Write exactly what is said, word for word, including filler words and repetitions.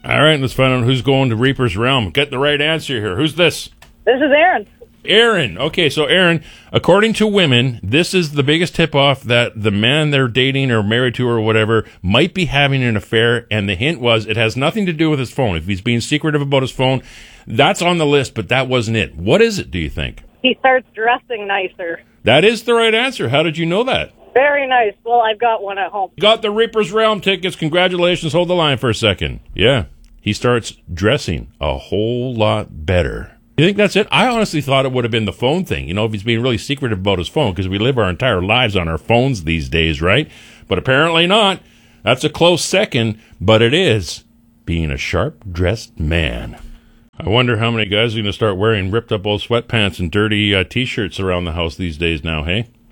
All right, let's find out who's going to Reaper's Realm. Get the right answer here. Who's this? This is Aaron. Aaron. Okay, so Aaron, according to women, this is the biggest tip-off that the man they're dating or married to or whatever might be having an affair, and the hint was it has nothing to do with his phone. If he's being secretive about his phone, that's on the list, but that wasn't it. What is it, do you think? He starts dressing nicer. That is the right answer. How did you know that? Very nice. Well, I've got one at home. Got the Reaper's Realm tickets. Congratulations. Hold the line for a second. Yeah. He starts dressing a whole lot better. You think that's it? I honestly thought it would have been the phone thing. You know, if he's being really secretive about his phone, because we live our entire lives on our phones these days, right? But apparently not. That's a close second, but it is being a sharp-dressed man. I wonder how many guys are going to start wearing ripped-up old sweatpants and dirty uh, T-shirts around the house these days now, hey?